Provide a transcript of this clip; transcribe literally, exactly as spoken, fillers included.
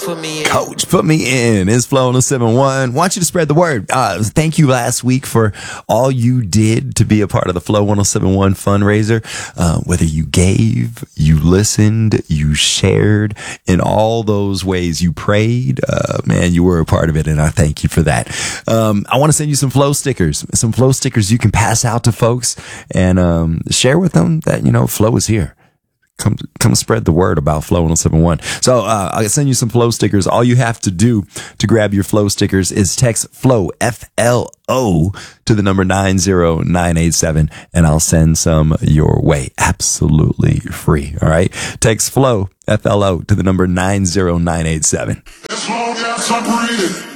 put me in. Coach, put me in. It's Flow one oh seven point one. Want you to spread the word. Uh, thank you last week for all you did to be a part of the Flow one oh seven point one fundraiser. Uh, whether you gave, you listened, you shared, in all those ways you prayed, uh, man, you were a part of it, and I thank you for that. Um, I want to send you some Flow stickers, some Flow stickers you can pass out to folks and um, share with them that, you know, Flow is here. Come, come spread the word about Flow one oh seven point one. So, uh, I'll send you some Flow stickers. All you have to do to grab your Flow stickers is text Flow, F L O, to the number nine zero nine eight seven, and I'll send some your way. Absolutely free. All right. Text Flow, F L O, to the number nine zero nine eight seven. As long as I'm breathing.